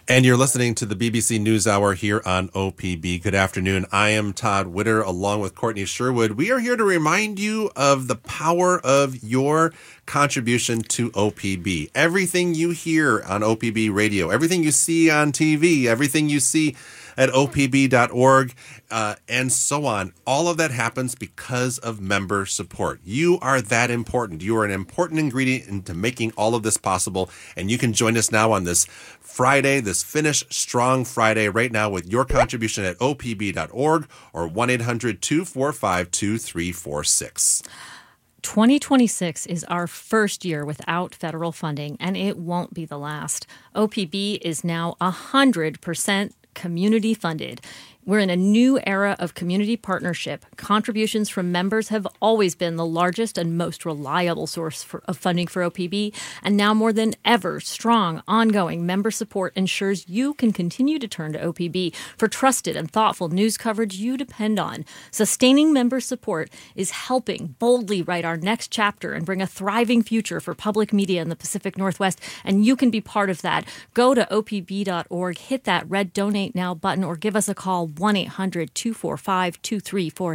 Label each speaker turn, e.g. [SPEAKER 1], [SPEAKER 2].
[SPEAKER 1] And you're listening to the BBC NewsHour here on OPB. Good afternoon. I am Todd Witter along with Courtney Sherwood. We are here to remind you of the power of your contribution to OPB. Everything you hear on OPB radio, everything you see on TV, everything you see at opb.org, and so on. All of that happens because of member support. You are that important. You are an important ingredient into making all of this possible, and you can join us now on this Friday, this Finish Strong Friday, right now with your contribution at opb.org or 1-800-245-2346.
[SPEAKER 2] 2026 is our first year without federal funding, and it won't be the last. OPB is now 100% community funded. We're in a new era of community partnership. Contributions from members have always been the largest and most reliable source of funding for OPB, and now more than ever, strong, ongoing member support ensures you can continue to turn to OPB for trusted and thoughtful news coverage you depend on. Sustaining member support is helping boldly write our next chapter and bring a thriving future for public media in the Pacific Northwest, and you can be part of that. Go to opb.org, hit that red Donate Now button, or give us a call, 1-800-245-2346.